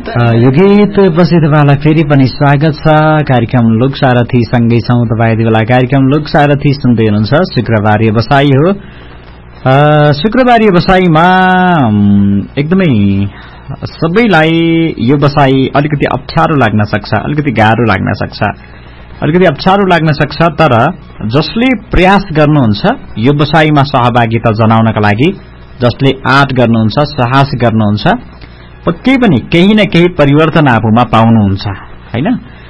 यो गीतपछि तपाईँलाई फेरि पनि स्वागत छ कार्यक्रम लोकसारथी सँगै छौँ तपाईँ यति बेला कार्यक्रम लोकसारथी सुन्दै हुनुहुन्छ शुक्रबार व्यवसायी हो शुक्रबार व्यवसायीमा एकदमै सबैलाई यो व्यवसाय अलिकति अप्ठ्यारो लाग्न सक्छ अलिकति गाह्रो लाग्न सक्छ अलिकति अप्ठ्यारो लाग्न सक्छ तर जसले प्रयास गर्नुहुन्छ यो व्यवसायमा सहभागिता जनाउनका लागि जसले आँट गर्नुहुन्छ साहस गर्नुहुन्छ पक्कै पनि केही न केही परिवर्तन आफूमा पाउनुहुन्छ हैन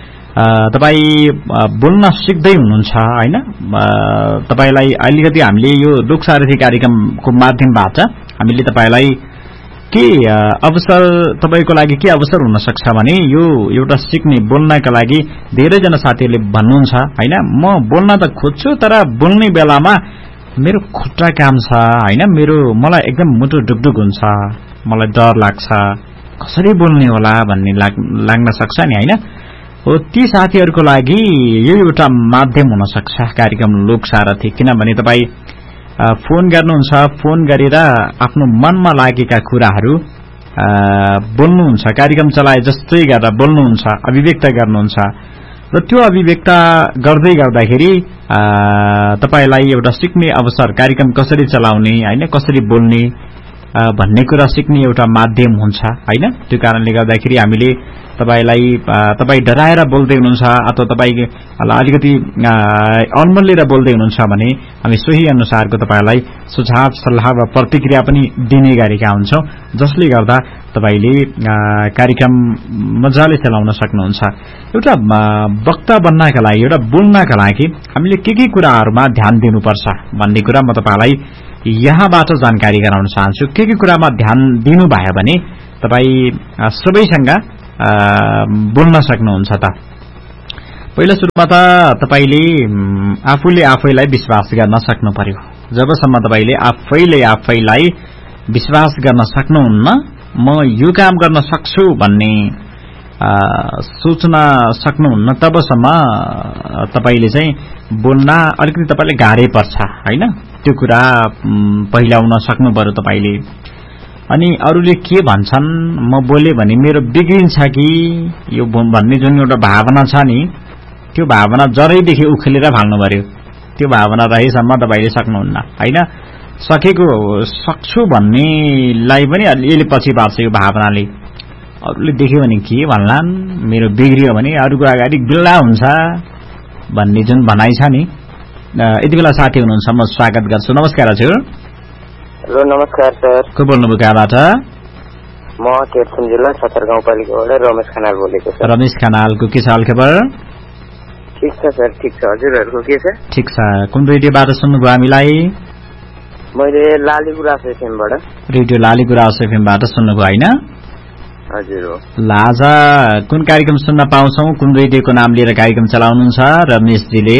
तपाई बोल्न सिक्दै हुनुहुन्छ हैन तपाईलाई अलिकति हामीले यो लोकसारथी कार्यक्रमको माध्यमबाट हामीले तपाईलाई के अवसर तपाईको लागि के अवसर हुन सक्छ भने यो एउटा सिक्ने बोल्नका लागि धेरै जना साथीहरुले भन्नुहुन्छ हैन म बोल्न त खोज्छु तर बोल्ने बेलामा मेरो खुट्टा काम छ हैन मलाई एकदम मुटु डुकडुक हुन्छ मलाई डर लाग्छ कसरी बोल्ने होला भन्ने लाग्न सक्छ नि हैन हो ती साथीहरुको लागि यो एउटा माध्यम हुन सक्छ कार्यक्रम लोकसारथी किनभने तपाई फोन गर्नुहुन्छ फोन गरेर आफ्नो मनमा लागेका कुराहरू बोल्नुहुन्छ कार्यक्रम चलाए जस्तै गरेर बोल्नुहुन्छ अभिव्यक्त गर्नुहुन्छ र त्यो अभिव्यक्त गर्दै गर्दाखेरि तपाईलाई एउटा सिक्ने अवसर कार्यक्रम कसरी चलाउने हैन कसरी बोल्ने भन्ने कुरा सिक्ने एउटा माध्यम हुन्छ हैन त्यो कारणले गर्दाखेरि हामीले तपाईलाई तपाई डराएर बोल्दै हुनुहुन्छ अथवा तपाई अलिकति अनमन बोल्दै हुनुहुन्छ भने हामी सोही अनुसारको तपाईलाई सुझाव सल्लाह वा प्रतिक्रिया पनि दिने गरेका हुन्छौं जसले गर्दा तपाईले कार्यक्रम मजाले चलाउन सक्नुहुन्छ एउटा वक्ता बन्नका लागि एउटा बोल्नका लागि हामीले के कुराहरुमा ध्यान दिनुपर्छ भन्ने कुरा म तपाईलाई यहाँबाट जानकारी गराउन चाहन्छु के कुरामा ध्यान दिनु भयो भने तपाई सबैसँग बोल्न सक्नुहुन्छ त पहिलो सुरुमा त तपाईले आफूले आफैलाई विश्वास गर्न सक्नु पर्यो जबसम्म तपाईले आफैलाई विश्वास गर्न सक्नुहुन्न म यो काम गर्न सक्छु भन्ने सोच्न सक्नुहुन्न तबसम्म तपाईले चाहिँ बोल्न अलिकति तपाईलाई गाह्रै पर्छ हैन त्यो कुरा पहिलाउन सक्नु पर्यो तपाईले अनि अरूले के भन्छन् म बोले भने मेरो बिग्रिन्छ कि यो भन्ने जुन एउटा भावना छ नि त्यो भावना जरैदेखि उखेलेर फाल्नु पर्यो त्यो भावना रहेसम्म तपाईले सक्नुहुन्न हैन सक्छु भन्नेलाई पनि यसले पछि पार्छ यो भावनाले अरूले देख्यो भने के भन्लान् मेरो बिग्रियो भने अरूको अगाडि गिल्ला हुन्छ भन्ने जुन भनाइ छ नि यति बेला साथी हुनुहुन्छ म स्वागत गर्छु नमस्कार हजुर हेलो नमस्कार सर को बोल्नुभयो कहाँबाट म तेर्सुन जिल्ला सतर गाउँपालिकाबाट रमेश खनाल बोलेको सर रमेश खनालको के छ हालखबर ठीक छ सर ठीक छ हजुरहरुको के छ ठीक छ कुन रेडियोबाट सुन्नुभयो हामीलाई मैले लालीगुराँस एफएमबाट रेडियो लालीगुराँस एफएमबाट सुन्नुभयो हैन हजुर हो लाजा कुन कार्यक्रम सुन्न पाउँछौ कुन रेडियोको नाम लिएर कार्यक्रम चलाउनुहुन्छ रमेश जीले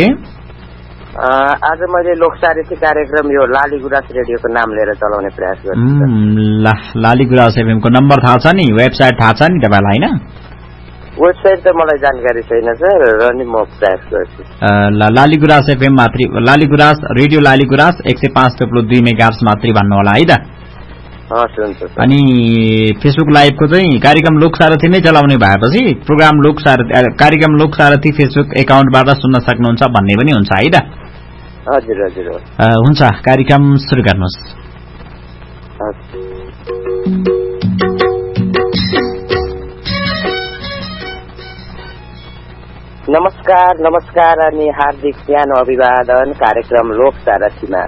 आज मैले लोकसारथी कार्यक्रम यो लालीगुराँस रेडियोको नाम लिएर चलाउने प्रयास गर्छु लालीगुराँस एफएमको नम्बर थाहा छ नि वेबसाइट थाहा छ नि तपाईलाई हैन वेबसाइट त मलाई जानकारी छैन सर र नि म प्रयास गर्छु लालीगुराँस एफएम मात्रै लालीगुराँस रेडियो लालीगुराँस 105.2 मेगाहर्ट्ज मात्रै भन्नु होला है त अनि फेसबुक लाइभको चाहिँ कार्यक्रम लोकसारथी नै चलाउने भएपछि प्रोग्राम लोकसारथी कार्यक्रम लोकसारथी फेसबुक एकाउन्टबाट सुन्न सक्नुहुन्छ भन्ने पनि हुन्छ है त हजुर हजुर हुन्छ कार्यक्रम सुरु गर्नुहोस् नमस्कार नमस्कार अनि हार्दिक सानो अभिवादन कार्यक्रम लोकसारथीमा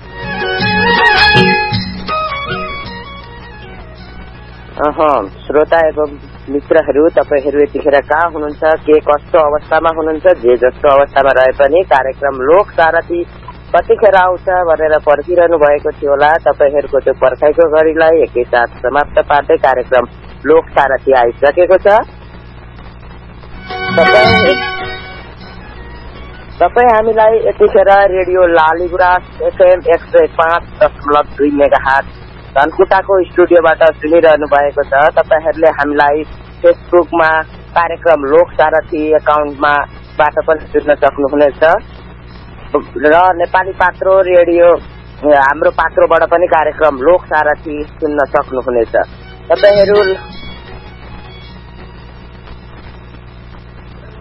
श्रोता एवं मित्रहरू तपाईहरू यतिखेर कहाँ हुनुहुन्छ के कस्तो अवस्थामा हुनुहुन्छ जे जस्तो अवस्थामा रहे पनि कार्यक्रम लोकसारथी कतिखेर आउँछ भनेर पर्खिरहनु भएको थियो होला तपाईहरूको त्यो पर्खाइको घडीलाई एकैसाथ समाप्त पार्दै कार्यक्रम लोकसारथी आइसकेको छ तपाई हामीलाई यतिखेर रेडियो लालीगुराँस एफएम 105.2 मेगाहर्ट्ज धनकुटाको स्टुडियोबाट सुनिरहनु भएको छ तपाईहरूले हामीलाई फेसबुकमा कार्यक्रम लोकसारथी एकाउन्टमा बाट पनि सुन्न सक्नुहुनेछ र नेपाली पात्रो रेडियो हाम्रो पात्रोबाट पनि कार्यक्रम लोकसारथी सुन्न सक्नुहुनेछ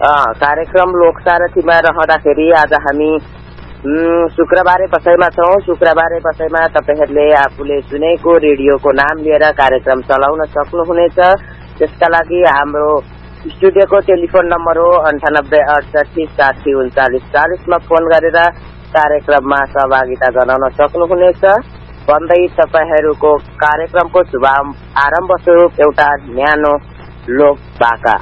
कार्यक्रम लोकसारथीमा रहँदाखेरि आज हामी शुक्रबारे बसाइमा छौँ। शुक्रबारे बसाइमा तपाईहरूले आफूले सुनेको रेडियोको नाम लिएर कार्यक्रम चलाउन सक्नुहुनेछ। त्यसका लागि हाम्रो स्टुडियोको टेलिफोन नम्बर हो 9868603940 मा फोन गरेर कार्यक्रममा सहभागिता जनाउन सक्नुहुनेछ। भन्दै तपाईहरूको कार्यक्रमको शुभ आरम्भ स्वरूप एउटा न्यानो लोक भाका।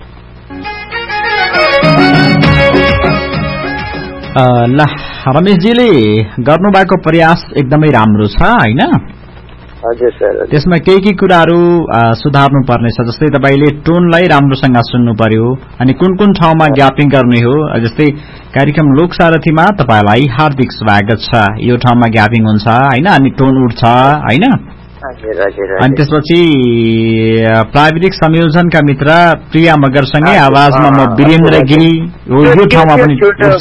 ल रमेशजीले गर्नुभएको प्रयास एकदमै राम्रो छ हैन? हजुर सर। त्यसमा केही कुराहरू सुधार्नु पर्नेछ। जस्तै तपाईले टोनलाई राम्रोसँग सुन्नु पर्यो अनि कुन कुन ठाउँमा ग्यापिङ गर्ने हो। जस्तै कार्यक्रम लोकसारथीमा तपाईलाई हार्दिक स्वागत छ, यो ठाउँमा ग्यापिङ हुन्छ हैन, अनि टोन उठ्छ हैन। अनि त्यसपछि प्राविधिक संयोजनका मित्र प्रिया मगरसँगै आवाजमा म वीरेन्द्र गिरी यो ठाउँमा पनि उठ्छ।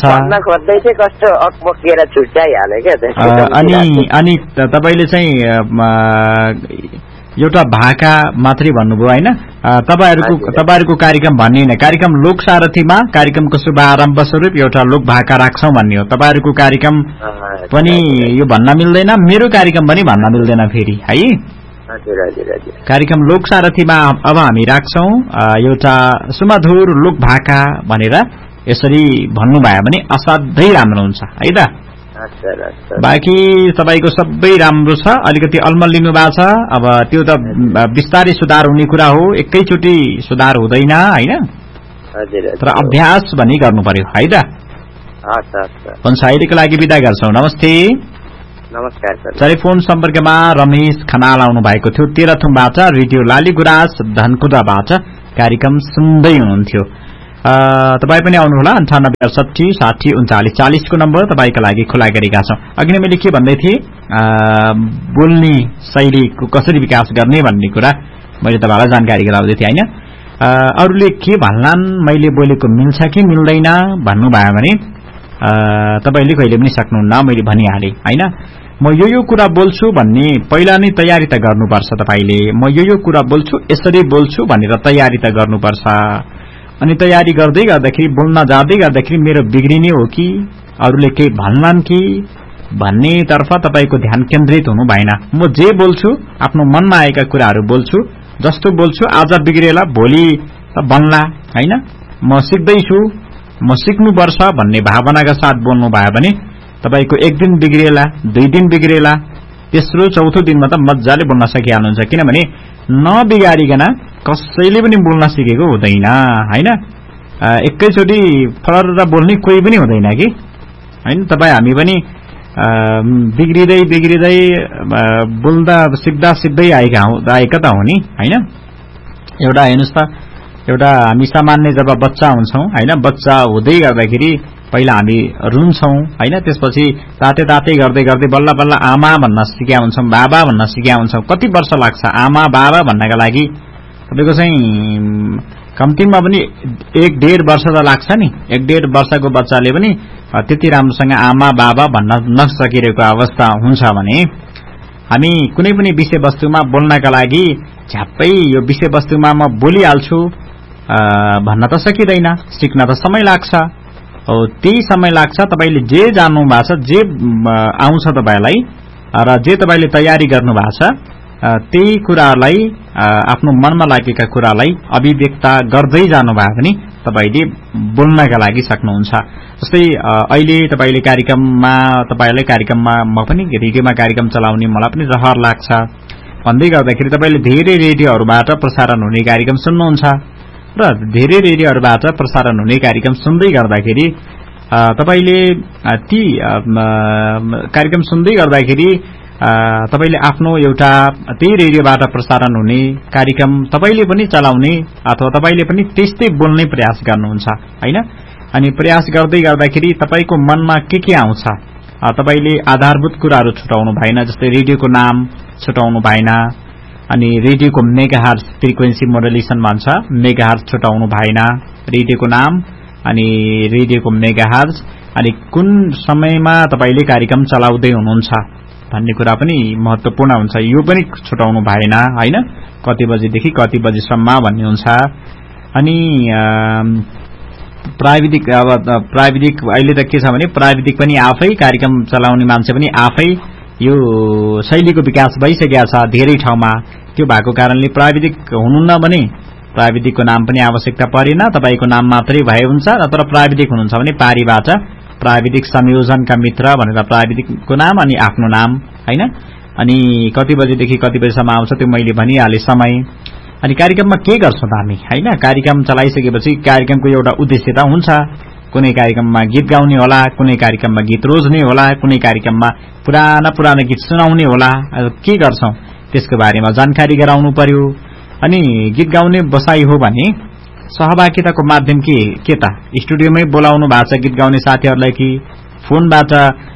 अनि तपाईले चाहिँ एउटा भाका मात्रै भन्नुभयो हैन। तपाईहरुको कार्यक्रम भन्ने हैन, कार्यक्रम लोकसारथीमा कार्यक्रमको शुभारम्भ स्वरूप एउटा लोक भाका राख्छौं भन्ने हो। तपाईहरुको कार्यक्रम पनि यो भन्न मिल्दैन, मेरो कार्यक्रम पनि भन्न मिल्दैन फेरि है। कार्यक्रम लोकसारथीमा अब हामी राख्छौं एउटा सुमधुर लोक भाका भनेर यसरी भन्नुभयो भने असाध्यै राम्रो हुन्छ है त। बाँकी तपाईको सबै राम्रो छ, अलिकति अलमल लिनु भएको छ। अब त्यो त बिस्तारै सुधार हुने कुरा हो, एकैचोटि सुधार हुँदैन हैन, तर अभ्यास पनि गर्नु पर्यो है त। हुन्छ, अहिलेको लागि बिदा गर्छौं। नमस्ते। नमस्कार सर। टेलिफोन सम्पर्कमा रमेश खनाल आउनु भएको थियो तेह्रथुमबाट, रेडियो लाली गुराँस धनकुदाबाट कार्यक्रम सुन्दै हुनुहुन्थ्यो। तपाई पनि आउनुहोला 9868603940 को नम्बर तपाईका लागि खुला गरेका छौं। अघि नै मैले के भन्दै थिएँ, बोल्ने शैलीको कसरी विकास गर्ने भन्ने कुरा मैले तपाईलाई जानकारी गराउँदै थिएँ हैन। अरूले के भन्लान्, मैले बोलेको मिल्छ कि मिल्दैन भन्नुभयो भने तपाईले कहिले पनि सक्नुहुन्न, मैले भनिहालेँ हैन। म यो कुरा बोल्छु भन्ने पहिला नै तयारी त गर्नुपर्छ तपाईले। म यो कुरा बोल्छु, यसरी बोल्छु भनेर तयारी त गर्नुपर्छ। अनि तयारी गर्दै गर्दाखेरि बोल्न जाँदै गर्दाखेरि मेरो बिग्रिने हो कि अरूले केही भन्लान् कि भन्ने तर्फ तपाईको ध्यान केन्द्रित हुनु भएन। म जे बोल्छु आफ्नो मनमा आएका कुराहरू बोल्छु, जस्तो बोल्छु आज बिग्रेला भोलि त बन्ला हैन। म सिक्दैछु, म सिक्नुपर्छ भन्ने भावनाका साथ बोल्नु भयो भने तपाईको एक दिन बिग्रेला, 2 दिन बिग्रेला, तेस्रो चौथो दिनमा त मजाले बोल्न सकिहाल्नुहुन्छ। किनभने नबिगारिकन कसैले पनि बोल्न सिकेको हुँदैन हैन। एकैचोटि फरर बोल्ने कोही पनि हुँदैन कि हैन। तपाई हामी पनि बिग्रिदै बिग्रिदै बोल्दा सिक्दै आएका त हो नि हैन। एउटा हेर्नुस् त, एउटा हामी सामान्य जब बच्चा हुन्छौं हैन, बच्चा हुँदै गर्दाखेरि पहिला हामी रुन्छौं हैन, त्यसपछि ताते गर्दै गर्दै बल्ल बल्ल आमा भन्न सिक्या हुन्छौं, बाबा भन्न सिक्या हुन्छौं। कति वर्ष लाग्छ आमा बाबा भन्नका लागि? तपाईको चाहिँ कम्तीमा पनि 1.5 वर्ष त लाग्छ नि। 1.5 वर्षको बच्चाले पनि त्यति राम्रोसँग आमा बाबा भन्न नसकिरहेको अवस्था हुन्छ भने हामी कुनै पनि विषयवस्तुमा बोल्नका लागि झ्याप्पै यो विषयवस्तुमा म बोलिहाल्छु भन्न त सकिँदैन, सिक्न त समय लाग्छ। हो, त्यही समय लाग्छ। तपाईले जे जान्नु भएको छ, जे आउँछ तपाईलाई र जे तपाईले तयारी गर्नु भएको छ, त्यही कुरालाई आफ्नो मनमा लागेका कुरालाई अभिव्यक्त गर्दै जानुभयो भने तपाईले बोल्नका लागि सक्नुहुन्छ। जस्तै अहिले तपाईले कार्यक्रममा म पनि रेडियोमा कार्यक्रम चलाउने मलाई पनि रहर लाग्छ भन्दै गर्दाखेरि तपाईले धेरै रेडियोहरुबाट प्रसारण हुने कार्यक्रम सुन्नुहुन्छ र धेरै रेडियोहरुबाट प्रसारण हुने कार्यक्रम सुन्दै गर्दाखेरि तपाईले ती कार्यक्रम सुन्दै गर्दाखेरि तपाईले आफ्नो एउटा त्यही रेडियोबाट प्रसारण हुने कार्यक्रम तपाईले पनि चलाउने अथवा तपाईले पनि त्यस्तै बोल्ने प्रयास गर्नुहुन्छ हैन। अनि प्रयास गर्दै गर्दाखेरि तपाईको मनमा के आउँछ, तपाईले आधारभूत कुराहरू छुटाउनु भएन। जस्तै रेडियोको नाम छुटाउनु भएन, अनि रेडियोको मेगाहर्ज फ्रिक्वेन्सी मोडुलेसन भन्छ, मेगाहर्ज छुटाउनु भएन, रेडियोको नाम अनि रेडियोको मेगाहर्ज, अनि कुन समयमा तपाईले कार्यक्रम चलाउँदै हुनुहुन्छ भन्ने कुरा पनि महत्त्वपूर्ण हुन्छ। यो पनि छुटाउनु भएन हैन, कति बजेदेखि कति बजेसम्म भन्ने हुन्छ। अनि प्राविधिक अहिले त के छ भने प्राविधिक पनि आफै, कार्यक्रम चलाउने मान्छे पनि आफै, यो शैलीको विकास भइसकेको छ धेरै ठाउँमा। त्यो भएको कारणले प्राविधिक हुनुहुन्न भने प्राविधिकको नाम पनि आवश्यकता परेन, तपाईको नाम मात्रै भए हुन्छ। तर प्राविधिक हुनुहुन्छ भने पारीबाट प्राविधिक संयोजनका मित्र भनेर प्राविधिकको नाम अनि आफ्नो नाम हैन। अनि कति बजेदेखि कति बजेसम्म आउँछ त्यो मैले भनिहालेँ समय। अनि कार्यक्रममा के गर्छौं हामी हैन, कार्यक्रम चलाइसकेपछि कार्यक्रमको एउटा उद्देश्य त हुन्छ। कुनै कार्यक्रममा गीत गाउने होला, कुनै कार्यक्रममा गीत रोज्ने होला, कुनै कार्यक्रममा पुराना गीत सुनाउने होला। के गर्छौं त्यसको बारेमा जानकारी गराउनु पर्यो। अनि गीत गाउने बसाई हो भने सहभागिताको माध्यम के त स्टुडियोमै बोलाउनु भएको छ गीत गाउने साथीहरूलाई कि फोनबाट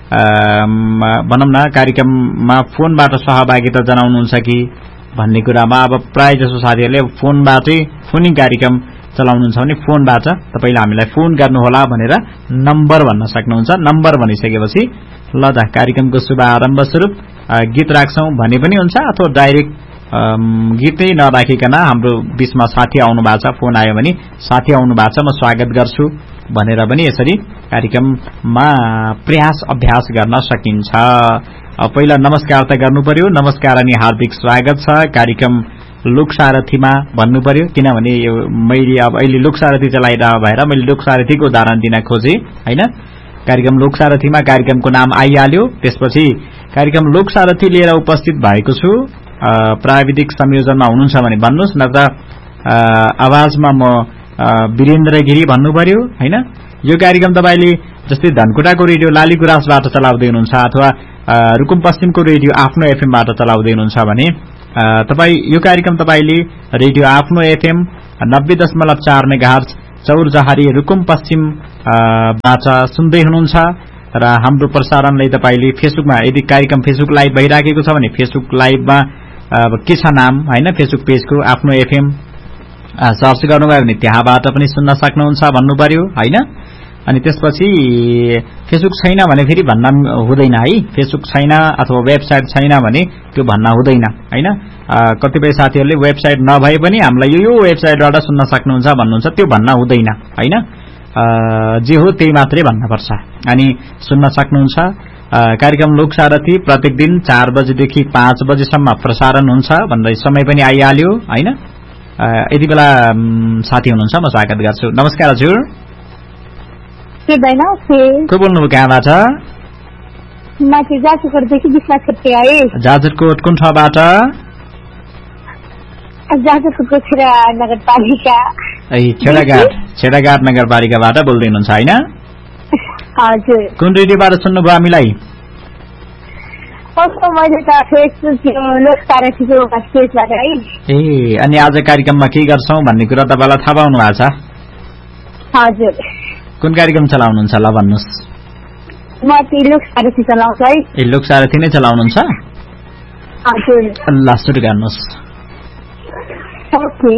भनौं न कार्यक्रममा फोनबाट सहभागिता जनाउनुहुन्छ कि भन्ने कुरामा अब प्राय जसो साथीहरूले फोनबाटै फोनिङ कार्यक्रम चलाउनुहुन्छ भने फोनबाट तपाईले हामीलाई फोन गर्नुहोला भनेर नम्बर भन्न सक्नुहुन्छ। नम्बर भनिसकेपछि ल त कार्यक्रमको शुभारम्भ स्वरूप गीत राख्छौं भने पनि हुन्छ, अथवा डाइरेक्ट गीतै नराखिकन हाम्रो बीचमा साथी आउनु भएको छ, फोन आयो भने साथी आउनु भएको छ म स्वागत गर्छु भनेर पनि यसरी कार्यक्रममा अभ्यास गर्न सकिन्छ। पहिला नमस्कार त गर्नु पर्यो। नमस्कार अनि हार्दिक स्वागत छ कार्यक्रम लोकसारथीमा भन्नु पर्यो, किनभने मैले अब अहिले लोकसारथी चलाइरह भएर मैले लोकसारथीको उदाहरण दिन खोजे हैन। कार्यक्रम लोकसारथीमा कार्यक्रमको नाम आइहाल्यो, त्यसपछि कार्यक्रम लोकसारथी लिएर उपस्थित भएको छु। प्राविधिक संयोजनमा हुनुहुन्छ भने भन्नुस्, न त आवाजमा म वीरेन्द्र गिरी भन्नु पर्यो हैन। यो कार्यक्रम तपाईले जस्तै धनकुटाको रेडियो लालीगुराँसबाट चलाउँदै हुनुहुन्छ अथवा रुकुम पश्चिमको रेडियो आफ्नो एफएमबाट चलाउँदै हुनुहुन्छ भने तपाई यो कार्यक्रम तपाईले रेडियो आफ्नो एफएम 90.4 मेगाहर्ज चौरजहारी रुकुम पश्चिम बाट सुन्दै हुनुहुन्छ। र हाम्रो प्रसारणलाई तपाईले फेसबुकमा, यदि कार्यक्रम फेसबुक लाइभ भइराखेको छ भने फेसबुक लाइभमा के छ नाम हैन, फेसबुक पेजको आफ्नो एफएम सर्च गर्नुभयो भने त्यहाँबाट पनि सुन्न सक्नुहुन्छ भन्नु पर्यो हैन। अनि त्यसपछि फेसबुक छैन भने फेरि भन्न हुँदैन है, फेसबुक छैन अथवा वेबसाइट छैन भने त्यो भन्न हुँदैन हैन। कतिपय साथीहरूले वेबसाइट नभए पनि हामीलाई यो वेबसाइटबाट सुन्न सक्नुहुन्छ भन्नुहुन्छ, त्यो भन्न हुँदैन हैन। जे हो त्यही मात्रै भन्नुपर्छ। अनि सुन्न सक्नुहुन्छ। कार्यक्रम लोकसारथी प्रत्येक दिन 4 बजेदेखि 5 बजेसम्म प्रसारण हुन्छ भन्दै समय पनि आइहाल्यो हैन। यति बेला साथी हुनुहुन्छ, म स्वागत गर्छु। नमस्कार हजुर। को बोल्नुभयो, कहाँबाट? जाजरकोट कुन ठाउँबाट? छेडाघाट नगरपालिकाबाट बोल्दै हुनुहुन्छ हैन? हजुर। कुन रेडियोबाट सुन्नुभयो हामीलाई? ए, अनि आज कार्यक्रममा के गर्छौं भन्ने कुरा तपाईलाई थाहा पाउनु भएको छ? हजुर। कुन कार्यक्रम चलाउनुहुन्छ ल भन्नुस्? म लोकसारथी चलाउँछु है। ए, लोकसारथी नै चलाउनुहुन्छ? हजुर। ल सुरु गर्नुस्। ओके।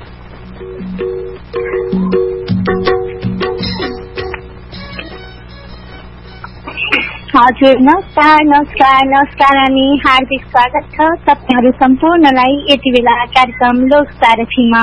हजुर, नमस्कार अनि हार्दिक स्वागत छ तपाईहरु सम्पूर्णलाई यति बेला कार्यक्रम लोकसारथीमा।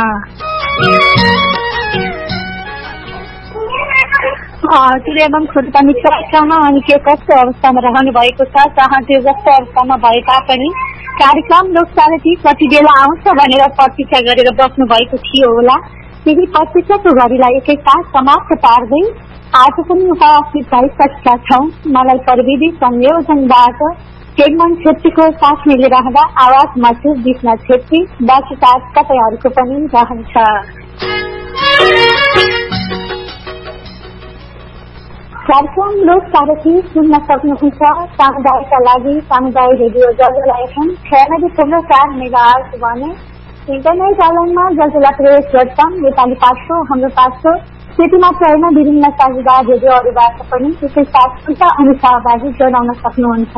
हजुर, एवं खुर्ता मित्रसँग अनि के कस्तो अवस्थामा रहनु भएको छ, जहाँ त्यो जस्तो अवस्थामा भए तापनि कार्यक्रम लोकसारथी कति बेला आउँछ भनेर प्रतीक्षा गरेर बस्नु भएको थियो होला। फेरि प्रतीक्षाको घडीलाई एकैसाथ समाप्त पार्दै आज पनि उपस्थित भइसकेका छौं। मलाई प्रविधि संयोजनबाट केगमन छेत्रीको साथ मिलिरहँदा आवाजमा छु विष्णु छेत्री, बाँकी साथ तपाईहरुको पनि रहन्छ। कार्यक्रम लोकसारथी सुन्न सक्नुहुन्छ समुदायका लागि समुदाय रेडियो जलजला एफएम 96.4 मेगाहर्ज भने इन्टरनेट अनलाइनमा जलजला.com नेपाली पाठको हाम्रो पाठको त्यति मात्र होइन, विभिन्न साझेदार रेडियोहरूबाट पनि एकैसाथ सुन्दा अनि सहभागी जनाउन सक्नुहुन्छ।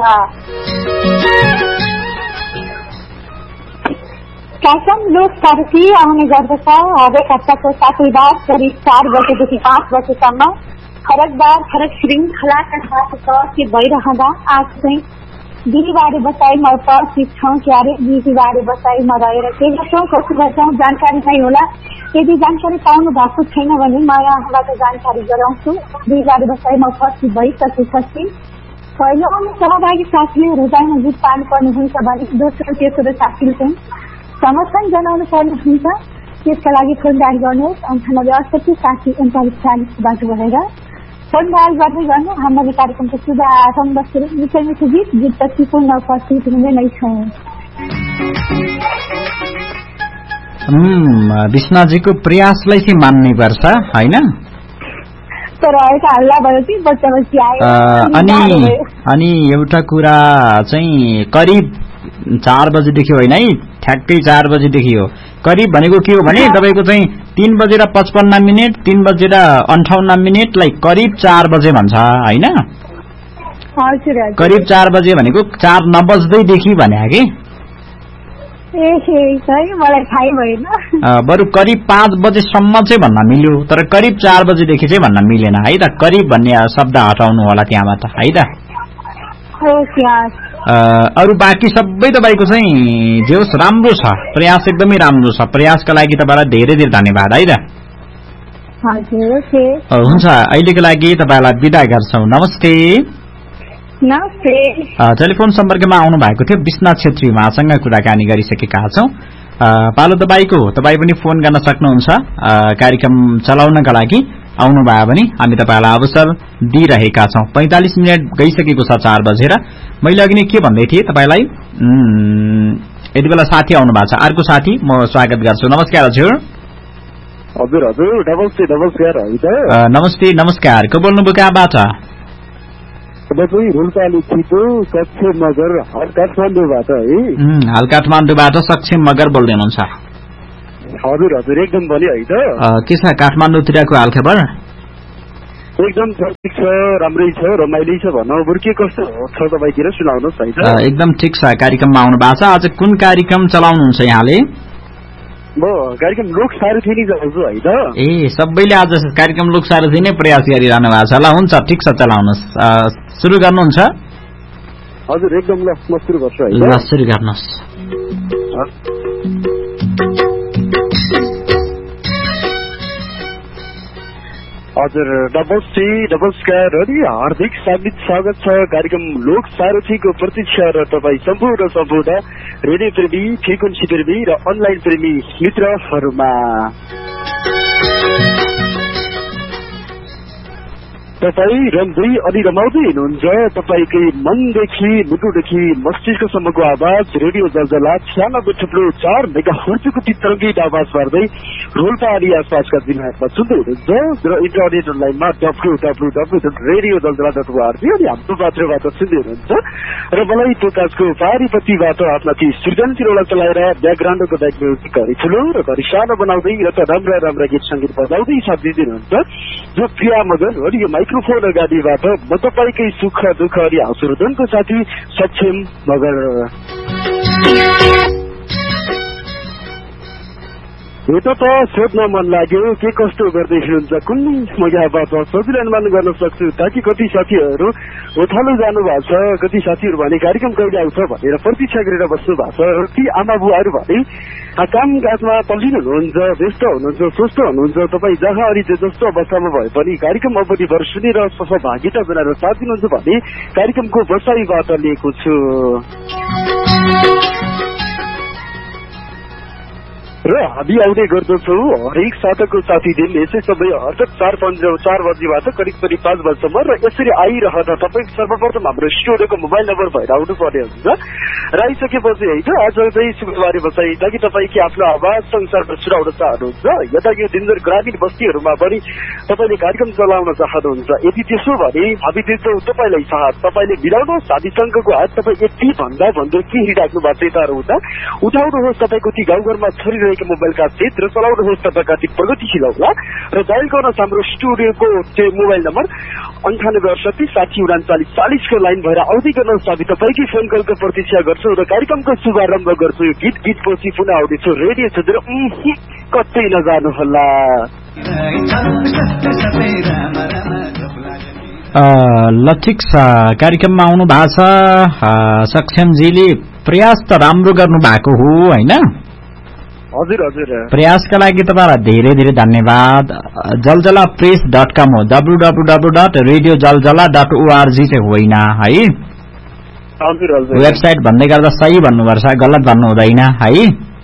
कार्यक्रम लोकसारथी आउने गर्दछ हरेक हप्ताको सातैबार करिब 4 बजेदेखि 5 बजेसम्म फरक बार फरक श्रृङ्खलाका साथ उपस्थित भइरहँदा आज चाहिँ बिहीबारे बसाइमा उपस्थित छौँ। क्यारे बिहीबारे बसाइमा रहेर के गर्छौँ, कसो गर्छौँ जानकारी नै होला। यदि जानकारी पाउनु भएको छैन भने म यहाँबाट जानकारी गराउँछु। बिहीबारे बसाइमा उपस्थित भइसकेपछि पहिलो सहभागी साथीहरू चाहिँ गीत पाल्नुपर्ने हुन्छ भने दोस्रो तेस्रो साथीले चाहिँ समर्थन जनाउनु पर्ने हुन्छ। त्यसका लागि फोन डायल गर्नुहोस् 98 68 40 40 बाटो भएर फोन डायल गर्दै गर्नु। हामीले कार्यक्रमको शुभारम्भ मिठो मिठो गीतपछि पुनः उपस्थित हुने नै छौँ। विष्णाजीको प्रयासलाई चाहिँ मान्नै पर्छ होइन? तर एउटा हल्ला भयो कि बच्चा बच्ची आयो। अनि एउटा कुरा चाहिँ करिब 4 बजेदेखि होइन है, ठ्याक्कै 4 बजेदेखि हो। करिब भनेको के हो भने तपाईको चाहिँ 3:55 3 बजेर 58 मिनेटलाई करिब 4 बजे भन्छ होइन? करिब 4 बजे भनेको 4 नबज्दैदेखि भने कि मलाई थाहै भएन। बरु करिब 5 बजेसम्म चाहिँ भन्न मिल्यो, तर करिब 4 बजेदेखि चाहिँ भन्न मिलेन है त। करिब भन्ने शब्द हटाउनु होला त्यहाँबाट है त। अरू बाँकी सबै तपाईँको चाहिँ जे होस् राम्रो छ, प्रयास एकदमै राम्रो छ। प्रयासका लागि तपाईँलाई धेरै धेरै धन्यवाद है त। हुन्छ, अहिलेको लागि तपाईँलाई बिदा गर्छौँ। नमस्ते। टेलिफोन सम्पर्कमा आउनु भएको थियो विष्णा छेत्री, उहाँसँग कुराकानी गरिसकेका छौँ। पालो तपाईँको, तपाईँ पनि फोन गर्न सक्नुहुन्छ। कार्यक्रम चलाउनका लागि आउनुभयो भने हामी तपाईँलाई अवसर दिइरहेका छौँ। 45 मिनट गइसकेको छ 4 बजेर। मैले अघि नै के भन्दै थिएँ तपाईँलाई, यति बेला साथी आउनु भएको छ। अर्को साथी म स्वागत गर्छु। नमस्कार हजुर। नमस्ते नमस्कार। को बोल्नुभयो कहाँबाट? हाल काठमाडौँबाट सक्षम मगर बोल्दै हुनुहुन्छ? हजुर एकदम बलियो है त। के छ काठमाडौँतिरको हालखबर? एकदम ठिक छ, राम्रै छ, रमाइलो छ भनौँ। बरु के कस्तो छ तपाईँतिर सुनाउनुहोस् है त। एकदम ठिक छ। कार्यक्रममा आउनु भएको छ। आज कुन कार्यक्रम चलाउनुहुन्छ यहाँले? म कार्यक्रम लोक सारथी नै चलाउँछु है त। सबैले आज कार्यक्रम लोक सारथी नै प्रयास गरिरहनु भएको छ। ल हुन्छ, ठिक छ, चलाउनुहोस्। सुरु गर्नुहुन्छ? हजुर एकदम। ल म सुरु गर्छु है। ल सुरु गर्नुहोस्। हजुर नमस्कार अनि हार्दिक स्वागत छ कार्यक्रम लोक सारथीको प्रतीक्षा र तपाईँ सम्पूर्ण रेडियो प्रेमी, फ्रिक्वेन्सी प्रेमी र अनलाइन प्रेमी मित्रहरूमा। तपाईँ रम्दै अनि रमाउँदै हुनुहुन्छ। तपाईँकै मनदेखि मुटुदेखि मस्तिष्कसम्मको आवाज रेडियो जलजला 96.4 मेगाहर्जको तरङ्गित आवाज गर्दै रोल्पा अनि आसपासका जिल्लाहरूमा सुन्दै हुनुहुन्छ र इन्टरनेट अनलाइनमा www.radiojaldala.org अनि हाम्रो पात्रबाट सुन्दै हुनुहुन्छ। र मलाई प्रकाशको पारिपतिबाट आफ्ना ती सृजनशीलता चलाएर ब्याकग्राउन्डको ब्याक म्युजिकहरू ठुलो र घरि सानो बनाउँदै र त राम्रा गीत सङ्गीत बजाउँदै साथ दिइदिनुहुन्छ जो प्रिया मगन हो। यो माइक्रोफोन अगाडिबाट म तपाईँकै सुख दुःख अनि आशुर्दनको साथी सक्षम मगर। एउटा त सोध्न मन लाग्यो के कस्तो गर्दै हुनुहुन्छ, कुन मजाबाट सजिलो अनुमान गर्न सक्छु ताकि कति साथीहरू ओथालो जानु भएको छ, कति साथीहरू भने कार्यक्रम कहिले आउँछ भनेर प्रतीक्षा गरेर बस्नु भएको छ। ती आमा बुवाहरू भने कामकाजमा तल्लिनु हुनुहुन्छ, व्यस्त हुनुहुन्छ, स्वस्थ हुनुहुन्छ। तपाईँ जहाँ अनि जस्तो अवस्थामा भए पनि कार्यक्रम अवधिभर सुनेर सहभागिता जनाएर साथ दिनुहुन्छ भने कार्यक्रमको बसाइबाट लिएको छु। र हामी आउने गर्दछौ हरेक साताको साथी दिन यसै समय हरकत 4 बजीबाट करिब 5 बजीसम्म। र यसरी आइरहँदा तपाईँ सर्वप्रथम हाम्रो स्टुडियोको मोबाइल नम्बर भएर आउनु पर्ने हुन्छ। र आइसकेपछि है त आज चाहिँ शुक्रबारे बसाइ ताकि तपाईँले आफ्नो आवाज संसारमा सुनाउन चाहनुहुन्छ, यता यो दिनभर ग्रामीण बस्तीहरूमा पनि तपाईँले कार्यक्रम चलाउन चाहनुहुन्छ। यदि त्यसो भने हामी दिन्छौँ तपाईँलाई साथ। तपाईँले मिलाउनुहोस् हामीसँगको हात। तपाईँ यति भन्दै के हिँडिराख्नु भएको चेताहरू हुँदा उठाउनुहोस् तपाईँको ती गाउँघरमा छरिरहेको मोबाइलका सेट र चलाउनुहोस् तपाईँका ती प्रगतिशील होला र डायल गर्नुहोस् हाम्रो स्टुडियोको चाहिँ मोबाइल नम्बर 98 को लाइन भएर आउँदै गर्नुहोस्। हामी तपाईँकै फोन कलको प्रतीक्षा गर्छौँ र कार्यक्रमको शुभारम्भ गर्छु। यो गीतपछि पुनः आउँदैछु रेडियो छोडेर कतै नजानुहोला। ल ठिक छ, कार्यक्रममा आउनु भएको छ सक्षमजीले। प्रयास त राम्रो गर्नु भएको हो हैन? हजुर हजुर। प्रयासका लागि तपाईलाई धेरै धेरै धन्यवाद। जलजलाप्रेस.com हो, www.radiojaljala.org चाहिँ होइन है? हजुर हजुर। वेबसाइट भन्दै गर्दा सही भन्नुपर्छ, गलत भन्नु हुँदैन है?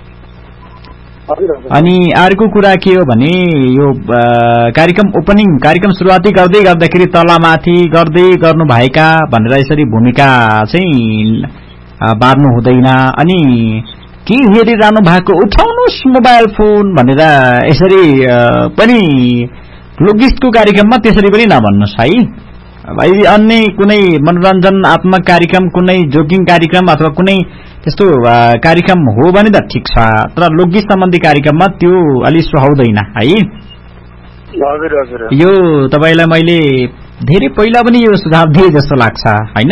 अनि अर्को कुरा के हो भने यो कार्यक्रम सुरुवाती गर्दै गर्दाखेरि तलमाथि गर्दै गर्नु भएका भनेर यसरी भूमिका चाहिँ बार्नु हुँदैन। अनि के हेरिरहनु भएको, उठाउनुस् मोबाइल फोन भनेर यसरी पनि लोकगीतको कार्यक्रममा त्यसरी पनि नभन्नुस् है भाइ। अन्य कुनै मनोरञ्जनात्मक कार्यक्रम, कुनै जोकिङ कार्यक्रम अथवा कुनै त्यस्तो कार्यक्रम हो भने त ठिक छ, तर लोकगीत सम्बन्धी कार्यक्रममा त्यो अलि सुहाउँदैन है? हजुर हजुर। यो तपाईलाई मैले धेरै पहिला पनि यो सुझाव दिए जस्तो लाग्छ हैन?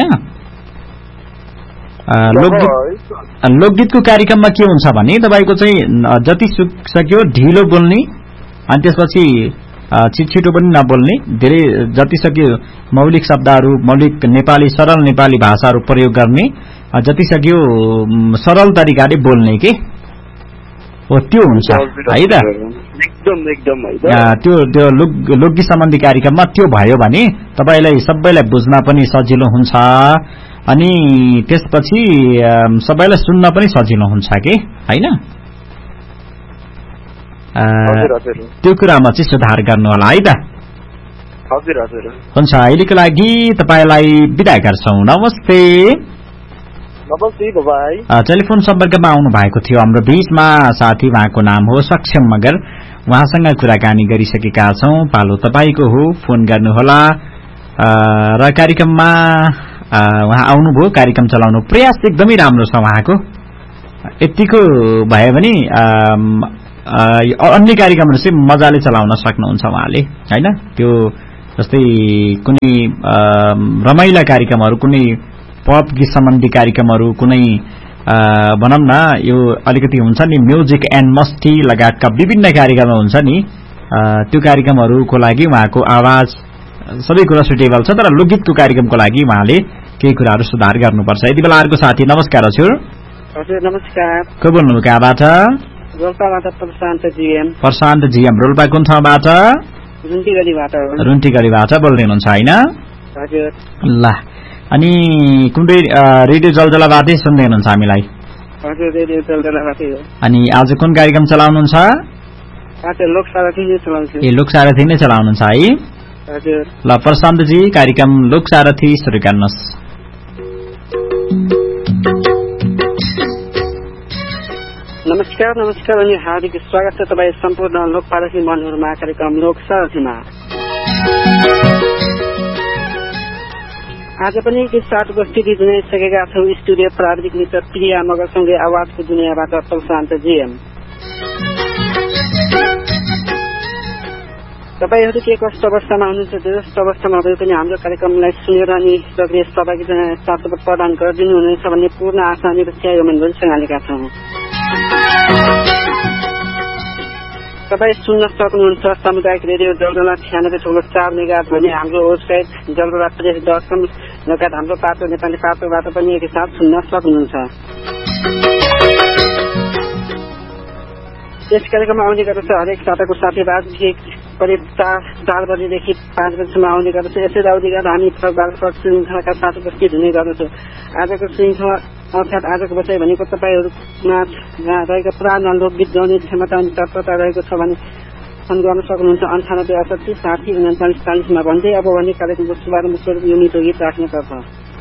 लोकगीतको कार्यक्रममा के हुन्छ भने तपाईको चाहिँ जति सक्यो ढिलो बोल्ने, अनि त्यसपछि छिटो पनि नबोल्ने, धेरै जति सक्यो मौलिक शब्दहरू, मौलिक नेपाली सरल नेपाली भाषाहरू प्रयोग गर्ने, जति सक्यो सरल तरिकाले बोल्ने के हो त्यो हुन्छ है त? एकदम एकदम है। त्यो लोकगीत सम्बन्धी कार्यक्रममा त्यो भयो भने तपाईलाई सबैलाई बुझ्न पनि सजिलो हुन्छ, अनि त्यसपछि सबैलाई सुन्न पनि सजिलो हुन्छ के हैन? त्यो कुरामा चाहिँ सुधार गर्नु होला है त? हजुर हजुर। हुन्छ, अहिलेको लागि तपाईलाई बिदा गर्छौं। नमस्ते। नमस्ते बाबाई। टेलिफोन सम्पर्कमा आउनु भएको थियो हाम्रो बीचमा साथी, उहाँको नाम हो सक्षम मगर। उहाँसँग कुराकानी गरिसकेका छौं। पालो तपाईको हो, फोन गर्नुहोला र कार्यक्रममा उहाँ आउनुभयो, कार्यक्रम चलाउनु प्रयास एकदमै राम्रो छ उहाँको। यतिको भयो भने अन्य कार्यक्रमहरू चाहिँ मजाले चलाउन सक्नुहुन्छ उहाँले हैन? त्यो जस्तै कुनै रमाइला कार्यक्रमहरू, कुनै पप गीत सम्बन्धी कार्यक्रमहरू, कुनै भनौँ न यो अलिकति हुन्छ नि म्युजिक एन्ड मस्ती लगायतका विभिन्न कार्यक्रम हुन्छ नि, त्यो कार्यक्रमहरूको लागि उहाँको आवाज सबै कुरा सुटेबल छ। तर लोकगीतको कार्यक्रमको लागि उहाँले केही कुराहरू सुधार गर्नुपर्छ। यति बेला अर्को साथी। नमस्कार हजुर। हजुर नमस्कार। को बोल्नु कहाँबाट? रोल्पाबाट प्रशान्त जीएम। प्रशान्त जीएम, रोल्पा कुन ठाउँबाट? रुन्टीगढीबाट। रुन्टीगढीबाट बोल्दै हुनुहुन्छ हैन? हजुर। ल, अनि कुन रेडियो जलजलाबाटै सुन्दै हुनुहुन्छ हामीलाई? हजुर, रेडियो जलजलाबाटै हो। अनि आज कुन कार्यक्रम चलाउनुहुन्छ? आज लोकसारथी नै चलाउँछु। ए, लोकसारथी नै चलाउनुहुन्छ है? हजुर। ल प्रशान्तजी, कार्यक्रम लोकसारथी सुरु गर्नुहोस्। नमस्कार नमस्कार अनि हार्दिक स्वागत छ तपाईँ सम्पूर्ण लोकपारसी मनहरूमा कार्यक्रम लोकसारथीमा। आज पनि के साथ उपस्थिति जनाइसकेका छौँ स्टुडियो प्राविधिक मित्र प्रिया मगरसँगै आवाजको दुनियाँबाट प्रशान्त जीएम। तपाईहरू के कस्तो अवस्थामा हुनुहुन्छ, जस्तो अवस्थामा भए पनि हाम्रो कार्यक्रमलाई सुनेर अनि सक्रिय सहभागिता साथ प्रदान गरिदिनु हुनेछ भन्ने पूर्ण आशा अनि यो मनभरिसँग हालेका छौँ। तपाईँ सुन्न सक्नुहुन्छ सामुदायिक रेडियो जलजला 96.4 मेगाहर्ज भन्ने हाम्रो वेबसाइट जलजलाप्रेस.com लगायत हाम्रो पाटो नेपाली पाटोबाट पनि एकैसाथ सुन्न सक्नुहुन्छ। यस कार्यक्रममा आउने गर्दछ हरेक साताको साथीभाग करिब 4 बजेदेखि 5 बजीसम्म आउने गर्दछ। यसरी आउने गर्दा हामी श्रृङ्खलाका साथ उपस्थित हुने गर्दछौँ। आजको श्रृङ्खला अर्थात् आजको विषय भनेको तपाईँहरूमा रहेको पुरानो लोकगीत गाउने क्षमता अनि तत्परता रहेको छ भने फोन गर्न सक्नुहुन्छ 98 68 60 39 40 भन्दै अब भने कार्यक्रमको शुभारम्भ स्वरूप यो मिठो गीत राख्नुपर्छ।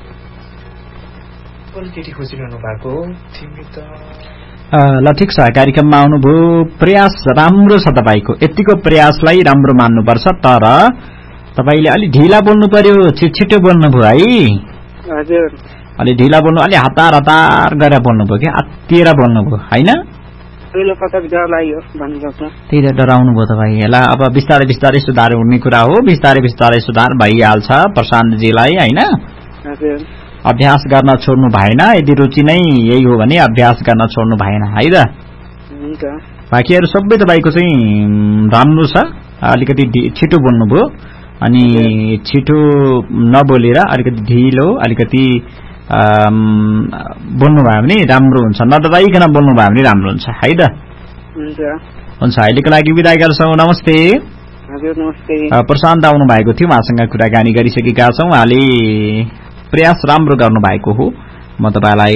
ल ठिक छ, कार्यक्रममा आउनुभयो, प्रयास राम्रो छ तपाईँको। यतिको प्रयासलाई राम्रो मान्नुपर्छ, तर तपाईँले अलि ढिला बोल्नु पर्यो, छिटो बोल्नुभयो है? हजुर, अलि ढिला बोल्नु, अलि हतार हतार गरेर बोल्नुभयो कि अत्तिएर बोल्नुभयो हैन? त्यही त डराउनु भयो तपाईँ। ल अब बिस्तारै बिस्तारै सुधार हुने कुरा हो, बिस्तारै बिस्तारै सुधार भइहाल्छ प्रशान्तजीलाई हैन? अभ्यास गर्न छोड्नु भएन। यदि रुचि नै यही हो भने अभ्यास गर्न छोड्नु भएन है त? बाँकीहरू सबै तपाईँको चाहिँ राम्रो छ। अलिकति छिटो बोल्नुभयो, अनि छिटो नबोलेर अलिकति ढिलो अलिकति बोल्नुभयो भने राम्रो हुन्छ, नडराइकन बोल्नुभयो भने राम्रो हुन्छ है त। हुन्छ, अहिलेको लागि बिदा गर्छौँ। नमस्ते। हजुर नमस्ते। प्रशान्त आउनु भएको थियो, उहाँसँग कुराकानी गरिसकेका छौँ। उहाँले प्रयास राम्रो गर्नु भएको हो। म तपाईलाई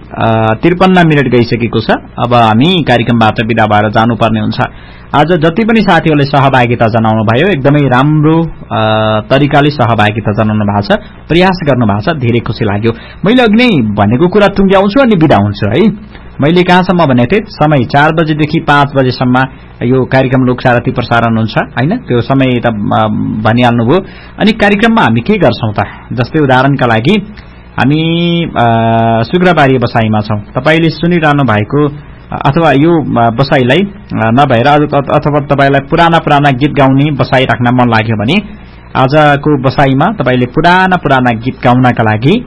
53 मिनट गइसकेको छ। अब हामी कार्यक्रमबाट बिदा भएर जानुपर्ने हुन्छ। आज जति पनि साथीहरूले सहभागिता जनाउनु भयो, एकदमै राम्रो तरिकाले सहभागिता जनाउनु भएको छ, प्रयास गर्नु भएको छ, धेरै खुसी लाग्यो। मैले अघि नै भनेको कुरा टुङ्ग्याउँछु अनि बिदा हुन्छु है। मैले कहाँसम्म भनेको थिएँ, समय 4 बजेदेखि 5 बजेसम्म यो कार्यक्रम लोकसारथी प्रसारण हुन्छ हैन, त्यो समय त भनिहाल्नुभयो। अनि कार्यक्रममा हामी के गर्छौं त, जस्तै उदाहरणका लागि हामी शुक्रबारी बसाइमा छौं। तपाईले सुनिरहनु भएको अथवा यो बसाइलाई नभएर अथवा तपाईलाई पुराना गीत गाउने बसाइ राख्न मन लाग्यो भने आजको बसाइमा तपाईले पुराना गीत गाउनका लागि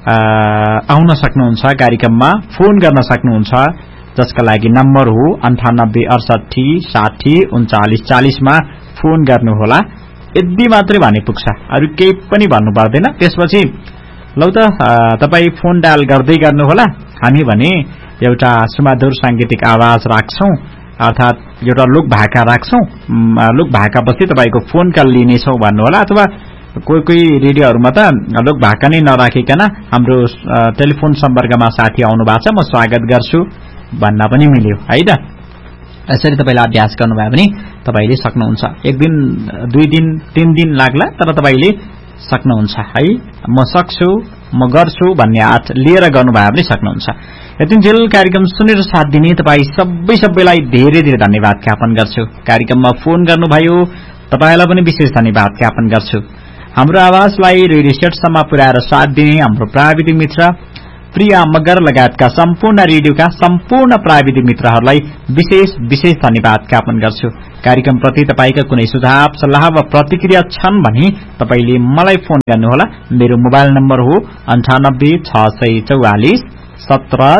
आउन सक्नुहुन्छ। कार्यक्रममा फोन गर्न सक्नुहुन्छ, जसका लागि नम्बर हो 98 68 60 39 40 मा फोन गर्नुहोला। यदि मात्रै भने पुग्छ, अरु केही पनि भन्नु पर्दैन। त्यसपछि लौ त तपाई फोन डायल गर्दै गर्नुहोला। हामी भने एउटा सुमधुर सांगीतिक आवाज राख्छौं, अर्थात एउटा लोक भाका राख्छौं। लोक भाका पछि तपाईको फोन कल लिनेछौं भन्नुहोला। अथवा कोही रेडियोहरुमा त लोक भाका नै नराखिकन हाम्रो टेलिफोन सम्पर्कमा साथी आउनु भएको छ, म स्वागत गर्छु भन्न पनि मिल्यो है त। यसरी तपाईले अभ्यास गर्नुभयो भने तपाईले सक्नुहुन्छ। एक दिन, 2 दिन, 3 दिन लाग्ला, तर तपाईले सक्नुहुन्छ है। म सक्छु, म गर्छु भन्ने हात लिएर गर्नुभयो भने सक्नुहुन्छ। यतिन्जेल कार्यक्रम सुनेर साथ दिने तपाई सबैलाई धेरै धन्यवाद ज्ञापन गर्छु। कार्यक्रममा फोन गर्नुभयो तपाईलाई पनि विशेष धन्यवाद ज्ञापन गर्छु। हाम्रो आवाजलाई रेडियो सेटसम्म पुर्याएर साथ दिने हाम्रो प्राविधिक मित्र प्रिया मगर लगायतका सम्पूर्ण रेडियोका सम्पूर्ण प्राविधिक मित्रहरूलाई विशेष धन्यवाद ज्ञापन गर्छु। कार्यक्रम प्रति तपाईका कुनै सुझाव सल्लाह वा प्रतिक्रिया छन् भने तपाईले मलाई फोन गर्नुहोला। मेरो मोबाइल नम्बर हो 98 644 17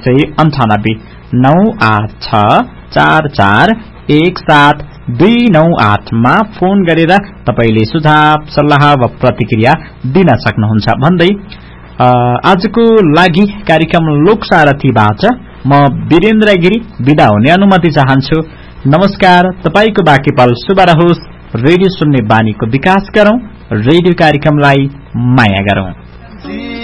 298 986 44 17 298 मा फोन गरेर तपाईले सुझाव सल्लाह वा प्रतिक्रिया दिन सक्नुहुन्छ भन्दै आजको लागि कार्यक्रम लोकसारथीबाट म वीरेन्द्र गिरी बिदा हुने अनुमति चाहन्छु। नमस्कार। तपाईको बाँकी पल शुभ रहोस्। रेडियो सुन्ने बानीको विकास गरौं, रेडियो कार्यक्रमलाई माया गरौं।